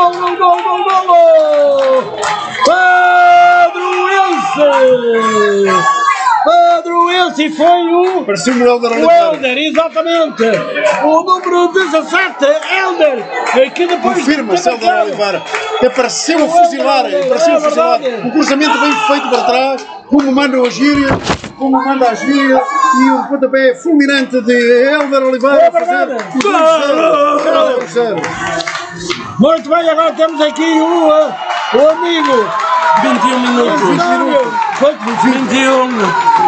gol! Padroense foi o... Parecia o Helder Oliveira. O Helder, exatamente. O número 17, Helder, que depois... Confirma-se Helder Oliveira. Pareceu a fuzilar, um cruzamento bem feito para trás, como manda a gíria, e um pontapé fulminante de Helder Oliveira a fazer o 2-0. Muito bem, agora temos aqui o amigo. 21 minutos. 21.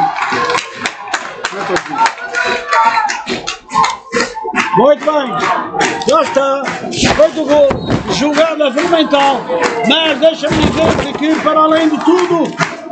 Muito bem, já está, feito o gol, jogada fundamental, mas deixa-me dizer que para além de tudo,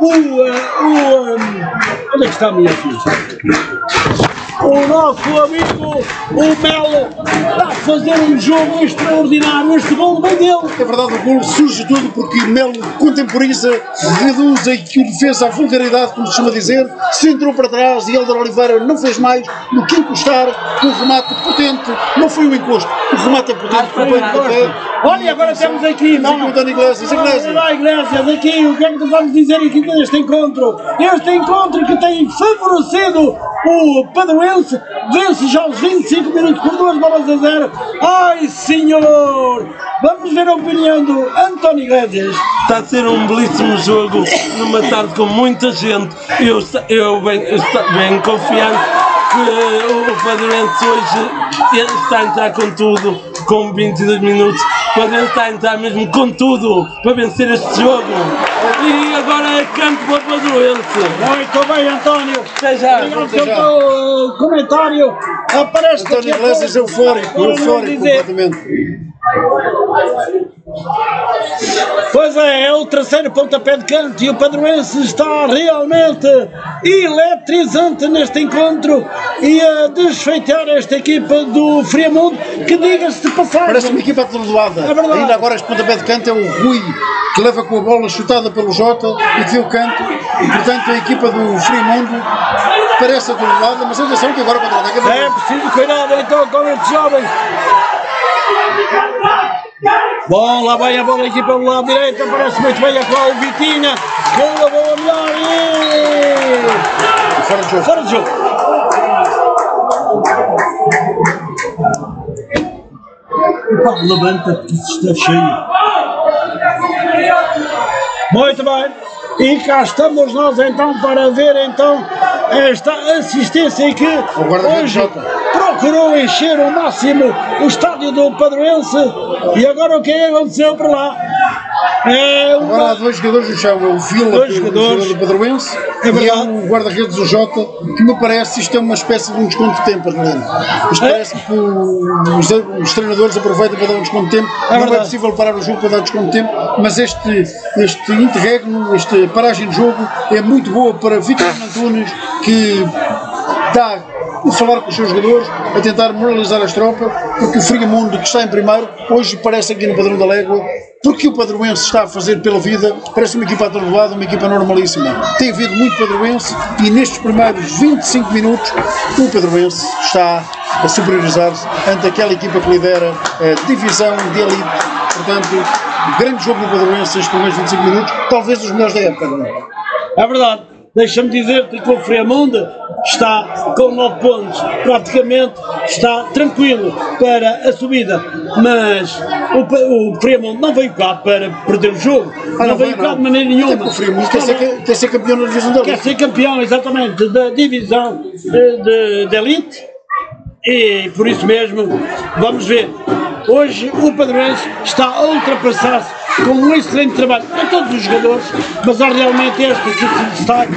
onde é que está a minha filha? O nosso amigo, o Melo, está a fazer um jogo extraordinário. Este gol vem dele. É verdade, o gol surge tudo porque Melo contemporiza, reduz a defesa à vulgaridade, como se chama dizer, se entrou para trás e Helder Oliveira não fez mais do que encostar um remate potente. Não foi um encosto, o remate é potente, com o peito de pé. Olha, agora temos aqui, o Dani Iglesias. Iglesias, aqui, o que é que vamos dizer aqui deste encontro? Este encontro que tem favorecido o Padroense, vence já aos 25 minutos por 2-0. Ai, senhor! Vamos ver a opinião do António Iglesias. Está a ser um belíssimo jogo, numa tarde com muita gente. Eu bem confiante que o Padroense hoje está a entrar com tudo, com 22 minutos. O Padroense está a entrar mesmo com tudo para vencer este jogo. E agora é campo para o Padroense. Muito bem, António. Até já. Obrigado pelo teu comentário. Aparece António Iglesias eufórico completamente. Pois é o terceiro pontapé de canto e o Padroense está realmente eletrizante neste encontro e a desfeitar esta equipa do Friamundo, que diga-se de passagem. Parece uma equipa atordoada. É verdade. Ainda agora este pontapé de canto é o Rui, que leva com a bola chutada pelo Jota e que vê o canto, e portanto a equipa do Friamundo parece atordoada, mas atenção que agora contra-ataque é preciso cuidado então com estes jovens. Bom, lá vai a bola aqui pelo lado direito, aparece muito bem a o Vitinha, que levou a melhor e... Fora de jogo. Pá, levanta, que está cheio. Muito bem. E cá estamos nós então para ver então esta assistência que hoje procurou encher ao máximo o estádio do Padroense. E agora o que é que aconteceu para lá? Agora há dois jogadores no chão, o Vila, que é o jogador do Padroense, e é o guarda-redes do Jota, que me parece isto é uma espécie de um desconto de tempo, mas parece que os treinadores aproveitam para dar um desconto de tempo. Não é possível parar o jogo para dar desconto de tempo, mas este interregno, esta paragem de jogo é muito boa para Vítor Antunes, que dá a falar com os seus jogadores, a tentar moralizar as tropas, porque o Friamundo, que está em primeiro, hoje parece aqui no Padrão da Légua, porque o Padroense está a fazer pela vida, parece uma equipa atordoada, uma equipa normalíssima. Tem havido muito Padroense e nestes primeiros 25 minutos o Padroense está a superiorizar-se ante aquela equipa que lidera a divisão de elite. Portanto, grande jogo do Padroense nestes primeiros 25 minutos, talvez os melhores da época. É verdade. Deixa-me dizer-te que o Friamundo está com 9 pontos, praticamente está tranquilo para a subida, mas o Friamundo não veio cá para perder o jogo, não veio cá de maneira nenhuma. O Friamundo quer ser campeão na divisão da elite. Quer ser campeão, exatamente, da divisão de elite, e por isso mesmo, vamos ver. Hoje o Padroense está a ultrapassar-se com um excelente trabalho a todos os jogadores, mas há realmente este que se destaca,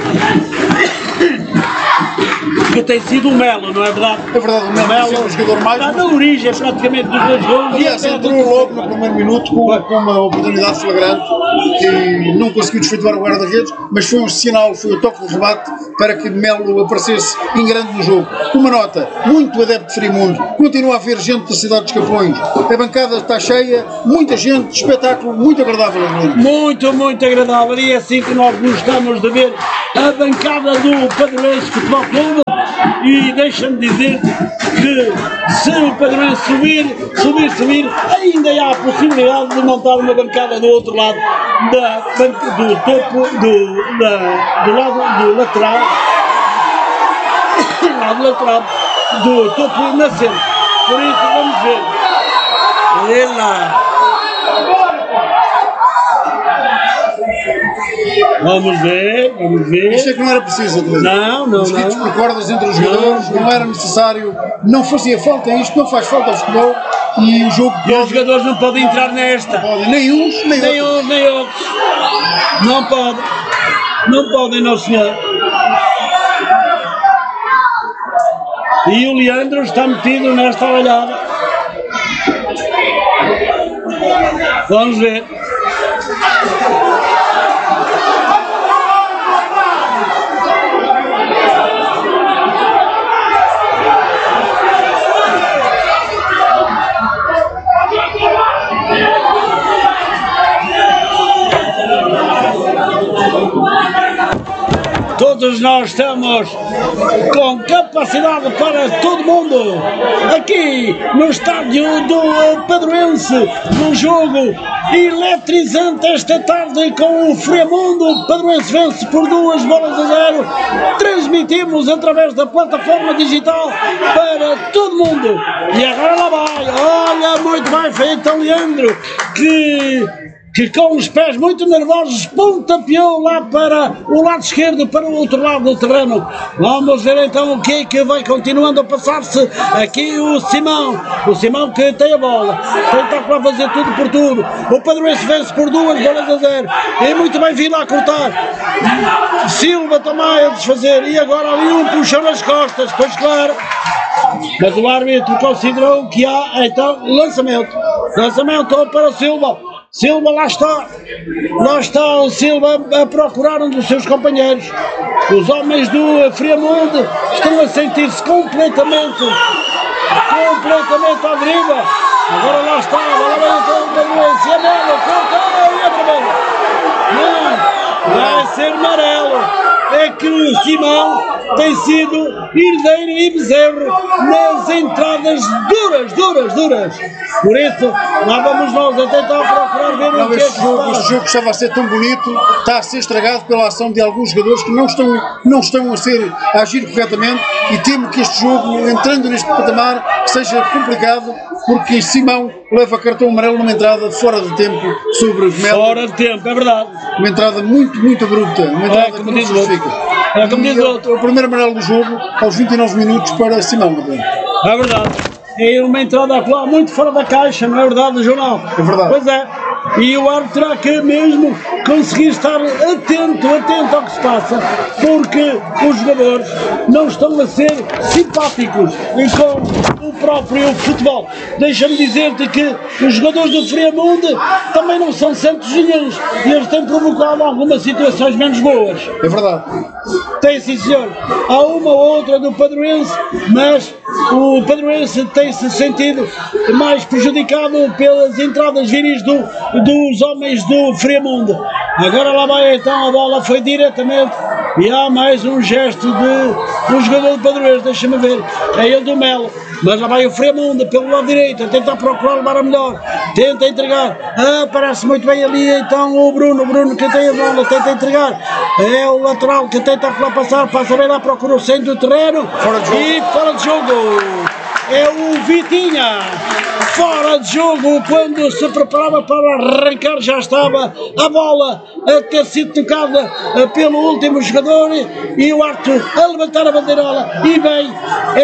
que tem sido o Melo, não é verdade? É verdade, o Melo tem sido o jogador mais... Está na origem praticamente dos dois gols. Aliás, entrou logo no primeiro minuto com uma oportunidade flagrante que não conseguiu desfeituar o guarda-redes, mas foi um sinal, foi o toque de rebate para que Melo aparecesse em grande no jogo. Uma nota, muito adepto de Friamundo, continua a haver gente da cidade dos Capões, a bancada está cheia, muita gente, espetáculo muito agradável. Muito, muito agradável, e é assim que nós gostamos de ver a bancada do Padroense Futebol Clube. e deixa-me dizer que se o Padroense subir, ainda há a possibilidade de montar uma bancada do outro lado do topo do lado lateral do topo nascente. Por isso vamos ver. Olha lá. Vamos ver. Isto é que não era preciso, Não. Mosquitos por cordas entre os jogadores, não era necessário, não fazia falta isto, não faz falta ao futebol e o jogo. E os jogadores não podem entrar nesta. Nem uns, nem outros. Não podem, não senhor. E o Leandro está metido nesta olhada. Vamos ver. Todos nós estamos com capacidade para todo mundo aqui no estádio do Padroense, num jogo eletrizante esta tarde com o Friamundo. O Padroense vence por 2-0. Transmitimos através da plataforma digital para todo mundo. E agora lá vai, olha, muito bem feito, Leandro, que com os pés muito nervosos pontapeou lá para o lado esquerdo, para o outro lado do terreno. Vamos ver então o que é que vai continuando a passar-se aqui o Simão que tem a bola, tenta para fazer tudo por tudo. O Padroense vence por 2-0 e muito bem vindo a cortar. Silva também a desfazer e agora ali um puxão nas costas, pois claro. Mas o árbitro considerou que há então lançamento para o Silva. Lá está o Silva a procurar um dos seus companheiros. Os homens do Friamundo estão a sentir-se completamente à deriva. Agora lá está, agora vem então o Padroense, a bola, corta, e outra bola. Não, vai ser amarelo. É que o Simão tem sido herdeiro e bezerro nas entradas duras. Por isso, lá vamos nós a tentar procurar ver o que é que este jogo estava a ser tão bonito, está a ser estragado pela ação de alguns jogadores que não estão a agir corretamente, e temo que este jogo, entrando neste patamar, seja complicado, porque Simão leva cartão amarelo numa entrada fora de tempo sobre Melo. Fora de tempo, é verdade. Uma entrada muito abrupta, uma entrada que não se justifica. O primeiro amarelo do jogo aos 29 minutos para Simão. É verdade. É uma entrada lá muito fora da caixa, não é verdade, Jornal? É verdade. Pois é. E o árbitro terá que mesmo conseguir estar atento ao que se passa, porque os jogadores não estão a ser simpáticos com o próprio futebol. Deixa-me dizer-te que os jogadores do Friamundo também não são santos nenhuns e eles têm provocado algumas situações menos boas. É verdade. Tem, sim senhor. Há uma ou outra do Padroense, mas o Padroense tem-se sentido mais prejudicado pelas entradas viris dos homens do Friamundo. Agora lá vai então, a bola foi diretamente e há mais um gesto do jogador do Padroense, deixa-me ver, é ele do Melo, mas lá vai o Friamundo pelo lado direito, a tentar procurar levar a melhor, tenta entregar, parece muito bem ali então o Bruno que tem a bola, tenta entregar, é o lateral que tenta lá passar, passa bem lá, procura o centro do terreno e fora de jogo. É o Vitinha, fora de jogo, quando se preparava para arrancar já estava a bola a ter sido tocada pelo último jogador e o árbitro a levantar a bandeirola e bem,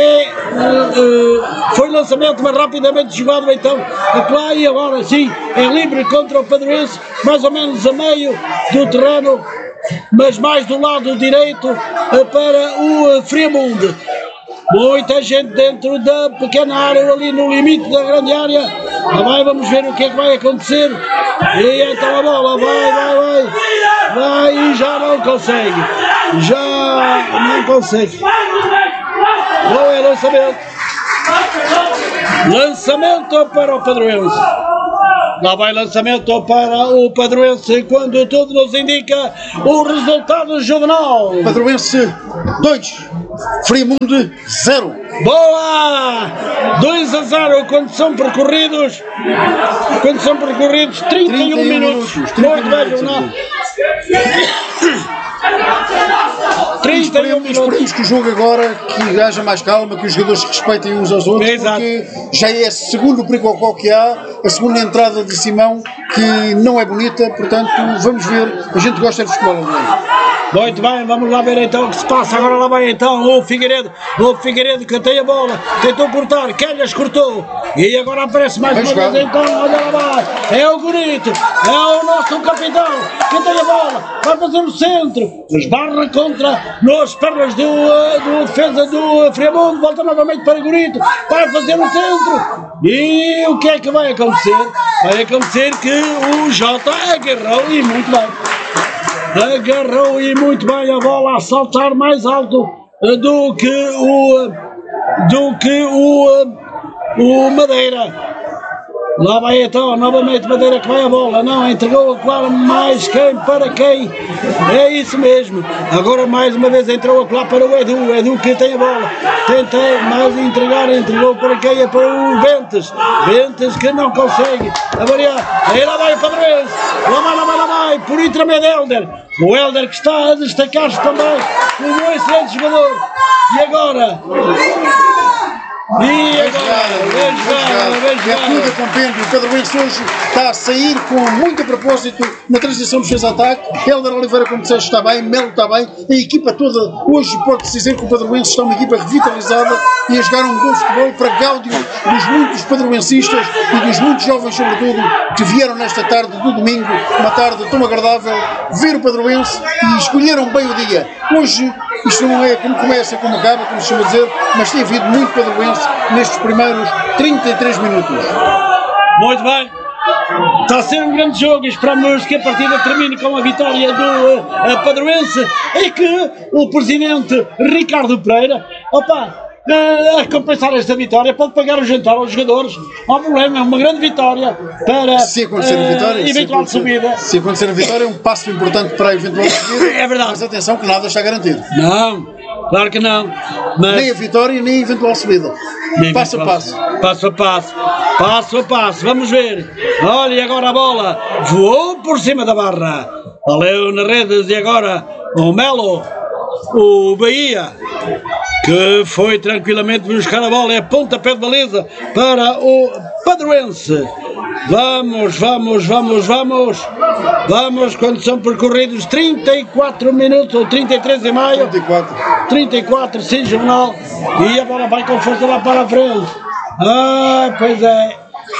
foi lançamento, mas rapidamente jogado então lá e agora sim, é livre contra o Padroense, mais ou menos a meio do terreno, mas mais do lado direito para o Friamundo. Muita gente dentro da pequena área, ali no limite da grande área. Vamos ver o que é que vai acontecer. E então a bola vai e já não consegue. Não é lançamento. Lançamento para o Padroense. Lá vai lançamento para o Padroense, quando tudo nos indica o resultado juvenal. Padroense 2, Friamundo 0. Boa! 2-0 quando são percorridos 31 minutos. Muito bem, não? 31 minutos. Esperemos que o jogo agora que haja mais calma, que os jogadores se respeitem uns aos outros, porque já é segundo o pericocó que há, a segunda entrada de Simão, que não é bonita, portanto vamos ver, a gente gosta de futebol, não é? Muito bem, vamos lá ver então o que se passa. Agora lá vai então o Figueiredo que tem a bola, tentou cortar, Kelhas cortou e agora aparece mais uma vez então, olha lá vai, é o Gorito, é o nosso capitão que tem a bola, vai fazer o centro, esbarra contra nas pernas do defesa do Friamundo, volta novamente para o Gorito, vai fazer o centro e o que é que vai acontecer? Vai acontecer que o Jota agarrou e muito bem. Agarrou e muito bem a bola a saltar mais alto do que o Madeira. Lá vai então, novamente Madeira que vai a bola, não, entregou claro mais quem para quem, é isso mesmo, agora mais uma vez entrou claro para o Edu que tem a bola, tenta mais entregar, entregou para quem, é para o Bentes que não consegue, a variar, aí lá vai o Padroense, lá vai, por intermédio de Helder, o Helder que está a destacar-se também, como um excelente jogador, e agora... É tudo a compêndio. O Padroense hoje está a sair com muito a propósito na transição de defesa-ataque. Helder Oliveira, como disseste, está bem, Melo está bem, a equipa toda, hoje pode-se dizer que o Padroense está uma equipa revitalizada e a jogar um bom futebol para gáudio dos muitos padroencistas e dos muitos jovens, sobretudo, que vieram nesta tarde do domingo, uma tarde tão agradável, ver o Padroense e escolheram bem o dia. Hoje, isto não é como começa, como acaba, como se chama dizer, mas tem havido muito Padroense nestes primeiros 33 minutos. Muito bem. Está a ser um grande jogo e esperamos que a partida termine com a vitória do Padroense e que o presidente Ricardo Pereira, a compensar esta vitória, pode pagar o jantar aos jogadores. Não há problema, é uma grande vitória para se acontecer a vitória, eventual subida. Se acontecer a vitória é um passo importante para a eventual subida. É verdade. Mas atenção que nada está garantido. Não, claro que não. Mas... nem a vitória, nem a eventual subida. Passo a passo. Passo a passo. Vamos ver. Olha, e agora a bola voou por cima da barra. Valeu nas redes e agora o Melo, o Bahia, que foi tranquilamente buscar a bola, é pontapé de baliza para o Padroense. Vamos, quando são percorridos 34 minutos, ou 33 e meio. 34, sim, jornal. E a bola vai com força lá para a frente. Pois é.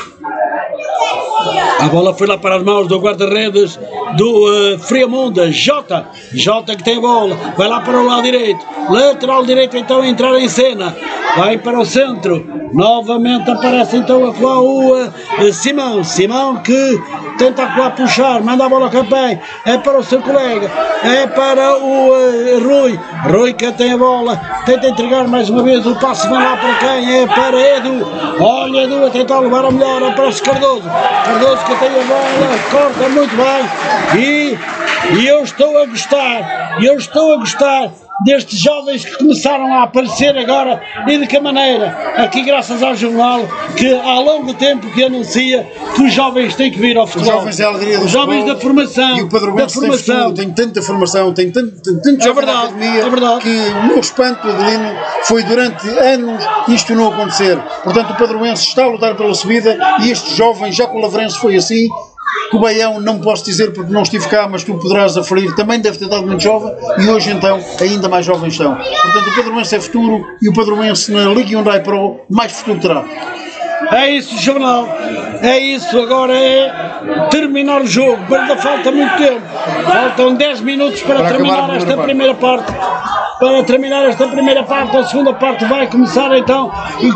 A bola foi lá para as mãos do guarda-redes do Friamundo, Jota que tem a bola, vai lá para o lado direito, lateral direito então a entrar em cena, vai para o centro, novamente aparece então o Simão que tenta lá puxar, manda a bola bem, é para o seu colega, é para o Rui que tem a bola, tenta entregar mais uma vez, o passe vai lá para quem? É para Edu, olha Edu a tentar levar a melhor, aparece Cardoso que tem a bola, corta muito bem e eu estou a gostar destes jovens que começaram a aparecer agora e de que maneira, aqui graças ao jornal que há longo tempo que anuncia que os jovens têm que vir ao futebol. Os jovens é a alegria do os jovens da formação. E o Padroense tem tanta formação, tem tanto jovem na academia, que o meu espanto, Adelino, foi durante anos isto não acontecer. Portanto, o Padroense está a lutar pela subida e estes jovens, já com o Lavrense foi assim. O Baião, não posso dizer porque não estive cá, mas tu poderás aferir, também deve ter dado muito jovem e hoje então ainda mais jovens estão. Portanto, o Padroense é futuro e o Padroense na Liga Hyundai Pro mais futuro terá. É isso, jornal. É isso, agora é terminar o jogo, mas ainda falta muito tempo. Faltam 10 minutos para terminar esta primeira parte. Para terminar esta primeira parte, a segunda parte vai começar então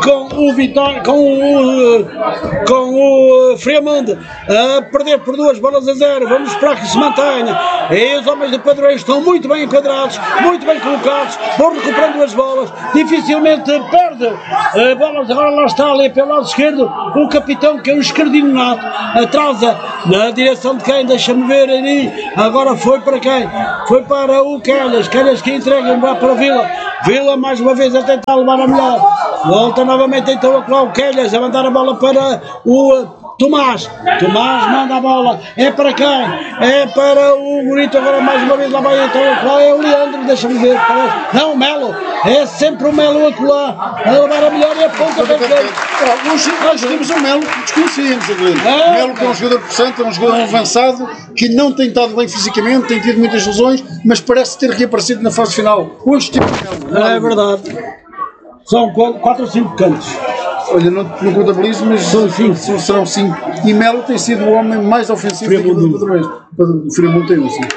com o Friamundo a perder por 2-0. Vamos esperar que se mantenha. E os homens do Padroense estão muito bem enquadrados, muito bem colocados, vão recuperando as bolas, dificilmente perde bolas. Agora lá está ali pelo lado esquerdo o capitão, que é o esquerdino nato, atrasa na direção de quem? Deixa-me ver ali. Agora foi para quem? Foi para o Kelhas que entrega lá para Vila. Vila mais uma vez a tentar levar a melhor. Volta novamente então a Cláudio Quelhas a mandar a bola para o Tomás. Tomás manda a bola. É para quem? É para o Bonito. Agora mais uma vez lá vai então a Cláudio. É o Leandro, deixa-me ver. Não, o Melo. É sempre o Melo a colar. A levar a melhor e a ponta para frente. Nós temos o Melo que desconhecíamos, Adelino. O Melo que é um jogador possante, é um jogador avançado, que não tem estado bem fisicamente, tem tido muitas lesões, mas parece ter reaparecido na fase final. Hoje temos o Melo. É verdade. São 4 ou 5 cantos. Olha, não contabilizo, mas serão 5. E Melo tem sido o homem mais ofensivo do Padroense. O Friamundo tem um, sim.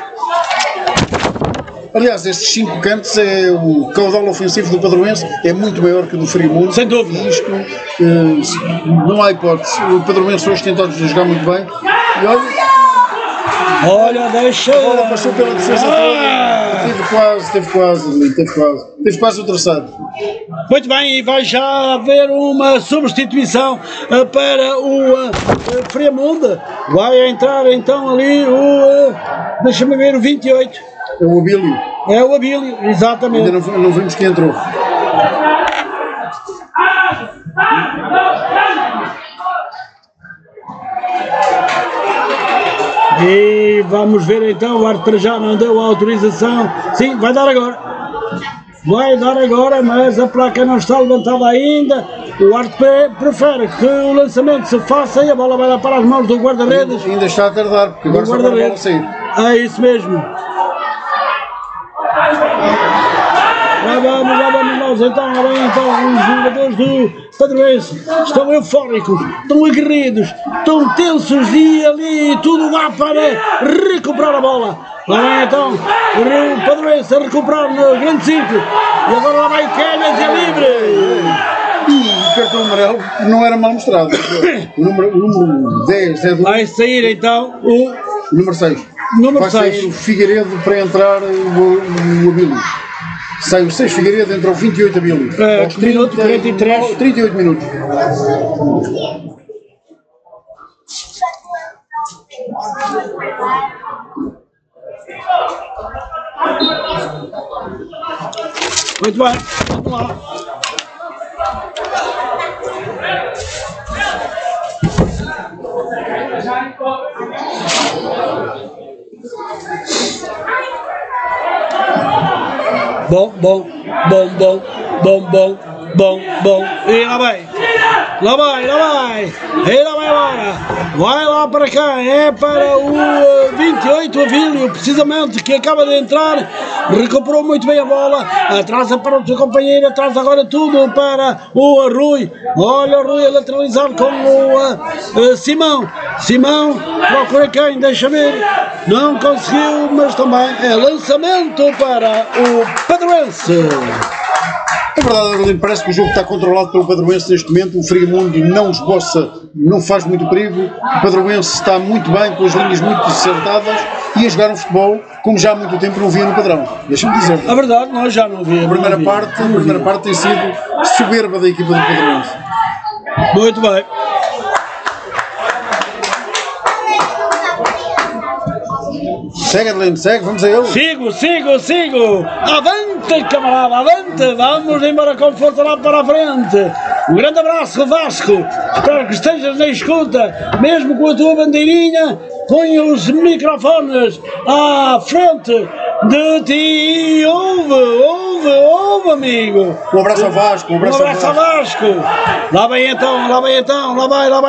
Aliás, estes 5 cantos, o caudal ofensivo do Padroense é muito maior que o do Friamundo. Sem dúvida. E isto, não há hipótese. O Padroense hoje tentou jogar muito bem. E olha, deixa... A bola passou pela defesa toda. Teve quase ultrapassado. Muito bem, e vai já haver uma substituição para o Friamundo. Vai entrar então ali o... deixa-me ver, o 28. É o Abílio. É o Abílio, exatamente. Ainda não vimos quem entrou. E vamos ver então, o árbitro já não deu a autorização. Sim, vai dar agora. Vai dar agora, mas a placa não está levantada ainda. O árbitro prefere que o lançamento se faça e a bola vai lá para as mãos do guarda-redes. Ainda está a tardar, porque agora só para a bola sair. É isso mesmo. Já vamos nós então, os jogadores do Padroense estão eufóricos, estão aguerridos, estão tensos e ali tudo dá para recuperar a bola. Lá vem então o Padroense a recuperar no grande círculo e agora lá vai o Quelhas e é livre. E o cartão amarelo não era mal mostrado. O número 10 é do... Vai sair então o número 6. Vai sair o Figueiredo para entrar o Abílio. Sai o 6 Figueiredo, entra o 28 Abílio. Minuto 43. 38 minutos. Muito bem, vamos lá. Bom. E lá vai. E lá vai agora. Vai lá para cá. É para o 28, o Abílio, precisamente, que acaba de entrar. Recuperou muito bem a bola. Atrasa para o seu companheiro. Atrasa agora tudo para o Rui. Olha o Rui a lateralizar com o Simão. Simão procura quem? Deixa ver. Não conseguiu, mas também é lançamento para o Padroense. É verdade, Adelino, parece que o jogo está controlado pelo Padroense neste momento. O Friamundo não esboça, não faz muito perigo. O Padroense está muito bem, com as linhas muito acertadas e a jogar um futebol como já há muito tempo não via no padrão. Deixa-me dizer. É verdade, nós já não víamos. A primeira parte tem sido soberba da equipa do Padroense. Muito bem. Segue, Adelino, segue, vamos a ele. Sigo. Avante, camarada, avante. Vamos embora com força lá para a frente. Um grande abraço, Vasco. Espero que estejas na escuta. Mesmo com a tua bandeirinha, põe os microfones à frente de ti. Ouve, amigo. Um abraço ao Vasco. Um abraço ao Vasco. Lá vai então. Lá vai. Lá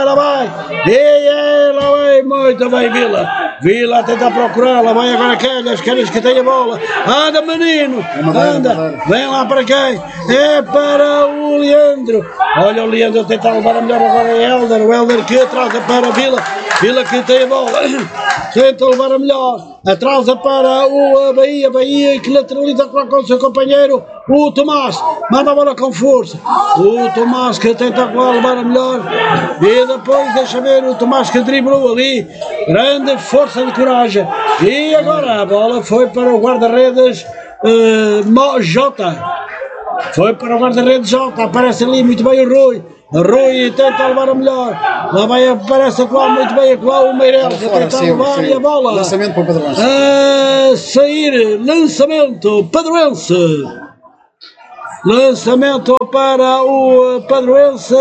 vai, muito bem, Vila a tentar procurar, lá vai agora Quelhas que tem a bola. Anda, menino, anda. Vem lá para quem? É para o Leandro. Olha o Leandro a tentar levar a melhor agora é o Helder que atrasa para Vila que tem a bola. Tenta levar a melhor. Atrasa para o Bahia que lateraliza com o seu companheiro, o Tomás. Manda a bola com força. O Tomás que tenta levar a melhor. E depois deixa ver o Tomás que driblou ali. Grande força de coragem. E agora a bola foi para o guarda-redes Jota. Foi para o guarda-redes Jota. Aparece ali muito bem o Rui. Rui tenta levar a melhor. Lá vai, aparece lá muito bem o Meireles a tentar levar e a bola. Lançamento para o Padroense. A sair, lançamento Padroense. Lançamento para o Padroense.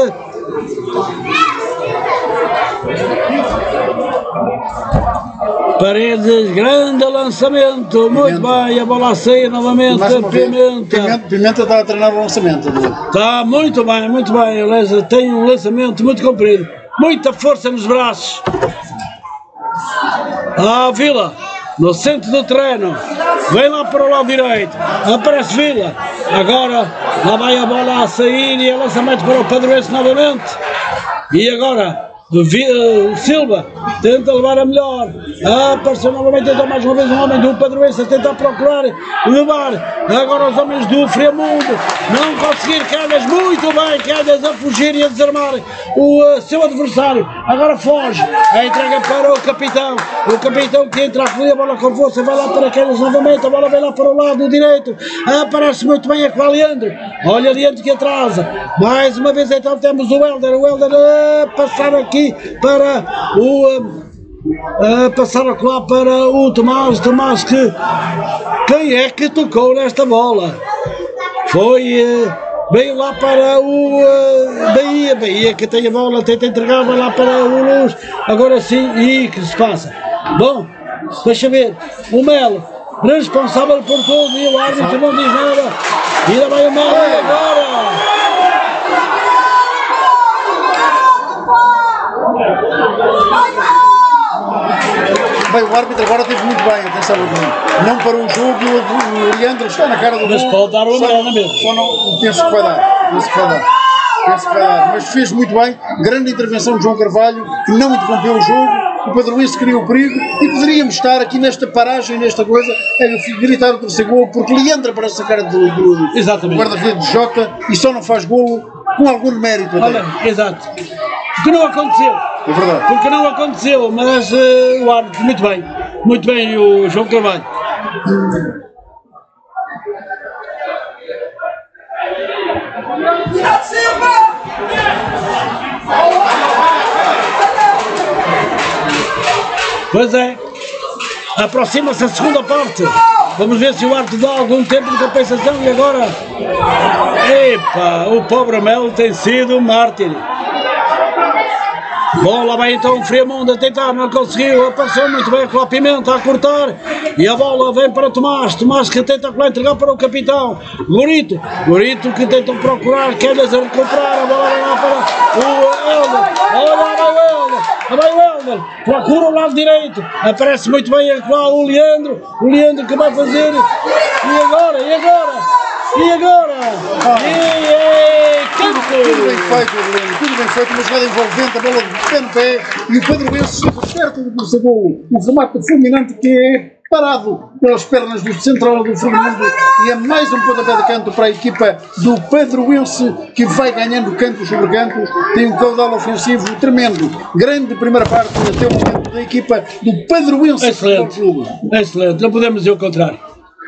Paredes, grande lançamento, muito bem, a bola a sair novamente, Pimenta está a treinar o lançamento. Está muito bem, tem um lançamento muito comprido, muita força nos braços. A Vila, no centro do terreno, vem lá para o lado direito, aparece Vila, agora lá vai a bola a sair e a lançamento para o Padroense novamente, e agora Silva tenta levar a melhor, apareceu novamente então mais uma vez um homem do Padroense a tentar procurar levar, agora os homens do Friamundo não conseguir, Calhas muito bem, Calhas a fugir e a desarmar o seu adversário, agora foge, a entrega para o capitão que entra a recolher a bola com força, vai lá para Calhas novamente, a bola vem lá para o lado direito, aparece muito bem aqui o Leandro, olha Leandro que atrasa, mais uma vez então temos o Helder a passar aqui para passar lá para o Tomás que quem é que tocou nesta bola? Foi veio lá para o Bahia que tem a bola, tenta entregar, vai lá para o Luz, agora sim, e que se passa? Bom, deixa ver, o Melo responsável por tudo e o árbitro não diz nada, e lá vai o Melo agora. Bem, o árbitro agora teve muito bem, atenção, não parou o jogo, o Leandro está na cara do gol. Mas pode dar o amarelo mesmo. Só não, penso que vai dar, mas fez muito bem, grande intervenção de João Carvalho, que não interrompeu o jogo, o Padroense criou o perigo, e poderíamos estar aqui nesta paragem, nesta coisa, a gritar o terceiro gol, porque Leandro aparece na cara do guarda-redes de Jota, e só não faz gol com algum mérito. Olha, exato. Porque não aconteceu. É verdade. Porque não aconteceu, mas o árbitro, muito bem o João Carvalho. Pois é, aproxima-se a segunda parte. Vamos ver se o árbitro dá algum tempo de compensação e agora. Epa, o pobre Melo tem sido um mártir. Bom, lá vai então o Friamundo a tentar, não conseguiu, apareceu muito bem com a Pimenta a cortar e a bola vem para Tomás que tenta entregar para o capitão, Gorito que tenta procurar, Calhas a recuperar, a bola vai lá para o Helder, olha, vai o Helder, procura o lado direito, aparece muito bem lá o Leandro que vai fazer, e agora? Tudo bem feito, uma jogada envolvente, a bola de pé no pé, e o Padroense chega perto do terceiro gol, um remate fulminante que é parado pelas pernas do central do Friamundo, e é mais um pontapé de canto para a equipa do Padroense, que vai ganhando cantos sobre cantos, tem um caudal ofensivo tremendo, grande primeira parte até o momento da equipa do Padroense. Excelente, não podemos dizer o contrário.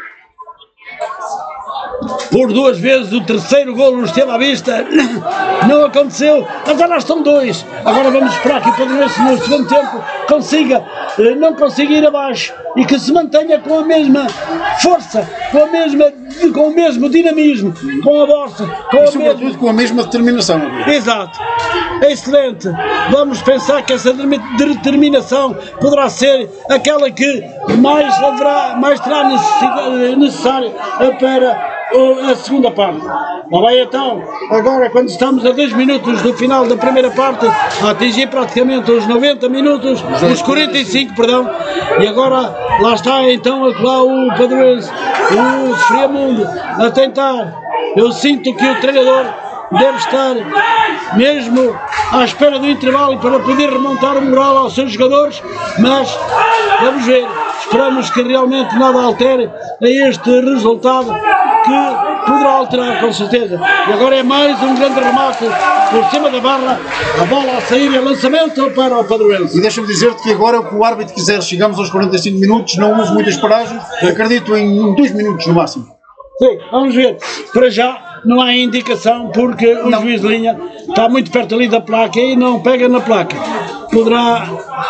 Por duas vezes o terceiro golo esteve à vista, não aconteceu, mas lá estão dois. Agora vamos esperar que o Padroense no segundo tempo não consiga ir abaixo e que se mantenha com a mesma força, com o mesmo dinamismo, com a força, com a mesma determinação. Exato, excelente. Vamos pensar que essa determinação poderá ser aquela que mais terá necessário para a segunda parte. Lá vai então, agora quando estamos a 2 minutos do final da primeira parte, a atingir praticamente os 90 minutos, os 45, perdão, e agora lá está então lá o Padroense, o Friamundo a tentar. Eu sinto que o treinador deve estar mesmo à espera do intervalo para poder remontar o moral aos seus jogadores, mas vamos ver, esperamos que realmente nada altere a este resultado, que poderá alterar com certeza. E agora é mais um grande remate por cima da barra, a bola a sair e o lançamento para o Padroense. E deixa-me dizer-te que agora o que o árbitro quiser, chegamos aos 45 minutos, não houve muitas paragens, acredito em 2 minutos no máximo. Sim, vamos ver. Para já não há indicação porque o juiz de linha está muito perto ali da placa e não pega na placa. Poderá...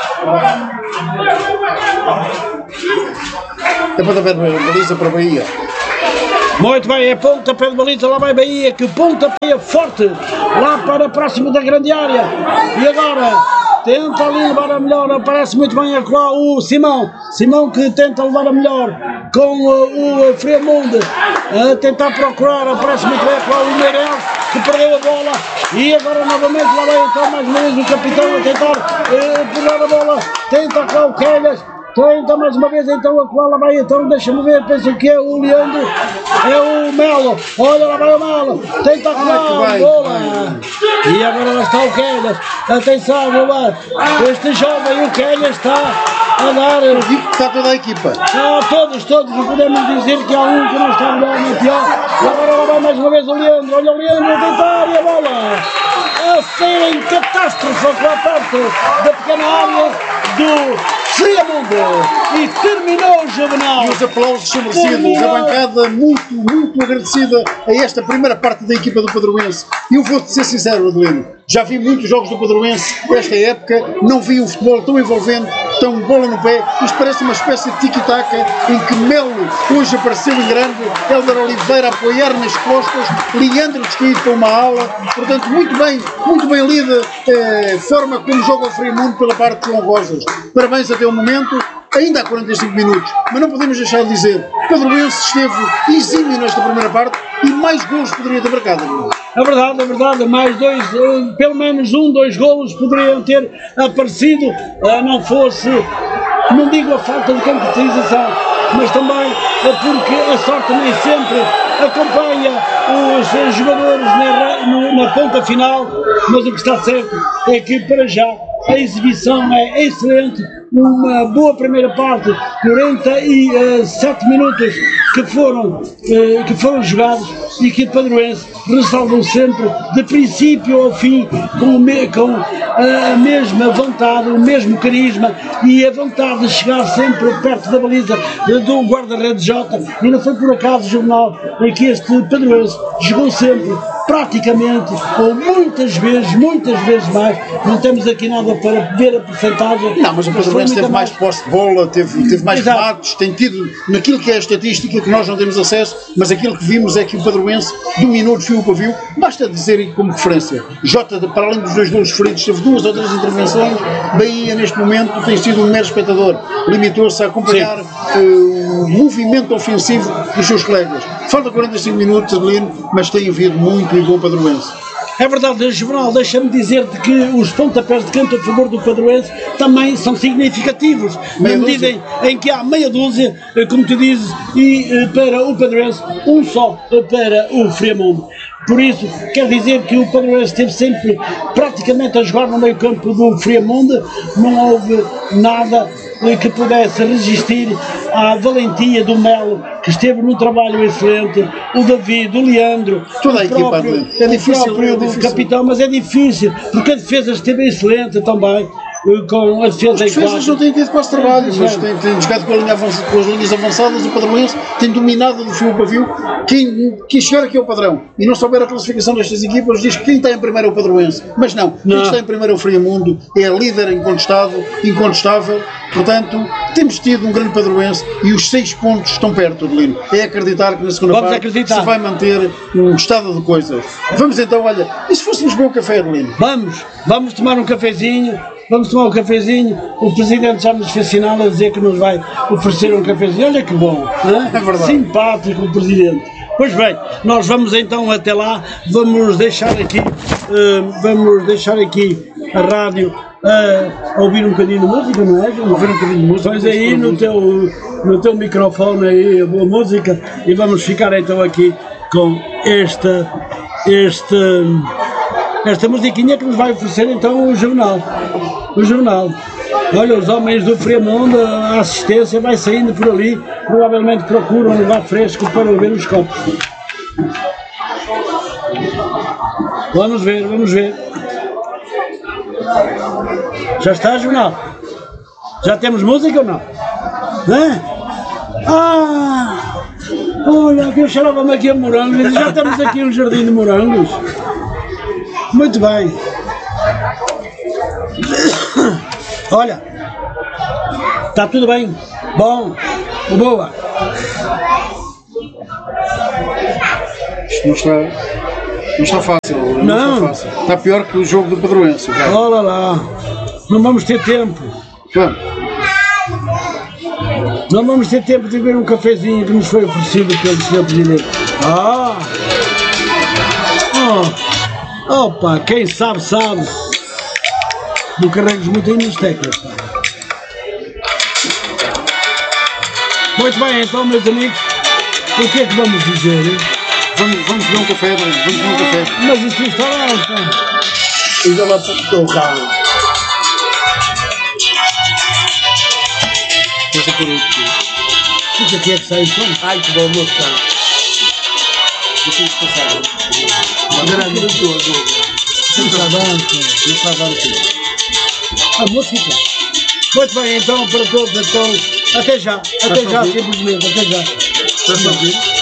É pontapé de baliza para a Bahia. Muito bem, é pontapé de baliza, lá vai Bahia, que pontapé forte, lá para próximo da grande área. E agora, tenta ali levar a melhor, aparece muito bem lá o Simão que tenta levar a melhor com o Friamundo, a tentar procurar, aparece muito bem lá o Meireles, que perdeu a bola, e agora novamente lá vai então mais uma vez o capitão a tentar pegar a bola, tenta lá o Quelhas, tenta mais uma vez então a qual vai então, deixa-me ver, penso que é o Leandro, é o Melo, olha lá vai o Melo, tenta a bola, e agora lá está o Quelhas, atenção, este jovem, o Quelhas está a dar, eu digo que está toda a equipa, todos, não podemos dizer que há um que não está melhor nem pior, e agora lá vai mais uma vez o Leandro, olha o Leandro a tentar e a bola, a ser em catástrofe lá perto da pequena área do Friamundo, e terminou o Juvenal. E os aplausos são merecidos, a bancada muito agradecida a esta primeira parte da equipa do Padroense. E eu vou-te ser sincero, Adelino, já vi muitos jogos do Padroense esta época, não vi um futebol tão envolvente, tão bola no pé. Isto parece uma espécie de tiki-taka em que Melo hoje apareceu em grande, Hélder Oliveira a apoiar nas costas, Leandro descaído para uma ala, portanto muito bem lida a forma como joga o Friamundo pela parte de João Rosas. Parabéns até o momento, ainda há 45 minutos, mas não podemos deixar de dizer que o Padroense esteve exímio nesta primeira parte e mais golos poderia ter marcado. É verdade, mais dois, pelo menos dois golos poderiam ter aparecido, não fosse, não digo a falta de concretização, mas também porque a sorte nem sempre acompanha os jogadores na ponta final, mas o que está certo é que para já a exibição é excelente, uma boa primeira parte, 47 minutos que foram jogados e que o Padroense ressalvam sempre, de princípio ao fim, com a mesma vontade, o mesmo carisma e a vontade de chegar sempre perto da baliza do guarda-redes Jota, e não foi por acaso o jornal em que este Padroense jogou sempre, praticamente, ou muitas vezes mais, não temos aqui nada para ver a porcentagem. Não, mas o Padroense teve mais posse de bola, teve mais remates, tem tido, naquilo que é a estatística que nós não temos acesso, mas aquilo que vimos é que o Padroense dominou de fio para fio, basta dizer como referência, Jota, para além dos 2 golos feridos, teve 2 ou 3 intervenções, Bahia neste momento tem sido um mero espectador, limitou-se a acompanhar o movimento ofensivo dos seus colegas. Falta 45 minutos, Adelino, mas tem havido muito e bom Padroense. É verdade, Juvenal, deixa-me dizer-te que os pontapés de canto a favor do Padroense também são significativos, na medida em que há meia dúzia, como tu dizes, e para o Padroense, um só para o Friamundo. Por isso, quer dizer que o Padroense esteve sempre praticamente a jogar no meio campo do Friamundo, não houve nada que pudesse resistir à valentia do Melo, que esteve num trabalho excelente, o David, o Leandro, toda a equipa, é difícil, o capitão, mas é difícil, porque a defesa esteve excelente também, com a defesa em quadro. Os defesas não têm tido quase trabalho, mas têm jogado com as linhas avançadas, o Padroense tem dominado do fio para fio. Quem chegar aqui ao padrão e não souber a classificação destas equipas diz que quem está em primeiro é o Padroense, mas não, quem está em primeiro é o Friamundo, é líder incontestável, portanto temos tido um grande Padroense e os 6 pontos estão perto, Adelino. É acreditar que na segunda parte se vai manter um estado de coisas. Vamos então, olha, e se fôssemos beber um café, Adelino? Vamos tomar um cafezinho. O Presidente já nos fez sinal a dizer que nos vai oferecer um cafezinho. Olha que bom, não é? É verdade. Simpático o Presidente. Pois bem, nós vamos então até lá, vamos deixar aqui a rádio a ouvir um bocadinho de música, não é? Ouvir um bocadinho de música. Pois aí no teu microfone aí a boa música, e vamos ficar então aqui com esta musiquinha que nos vai oferecer então o jornal. Olha, os homens do Friamundo, a assistência vai saindo por ali, provavelmente procuram um lugar fresco para beber os copos. Vamos ver. Já está, jornal? Já temos música ou não? Olha, que eu cheirava-me aqui a morangos e já estamos aqui um jardim de morangos. Muito bem. Olha, está tudo bem. Bom, boa. Isto não está fácil. Não está fácil. Está pior que o jogo do Padroense. Olha lá. Não vamos ter tempo. Vamos. Não vamos ter tempo de beber um cafezinho que nos foi oferecido pelo Sr. Presidente. Opa, quem sabe, sabe. Não carregues muito aí nas teclas. Muito bem, então, meus amigos, o que é que vamos dizer? Vamos beber um café, vamos beber um café. Mas isto está lá, pá. Ainda lá para o carro. Deixa por aqui. O que é que sai então? Ai, que bom, moço. Deixa isso passar. Grande jogo. Não está aqui. A música. Muito bem, então, para todos, então, até já, simplesmente, até já. Estás a ouvir?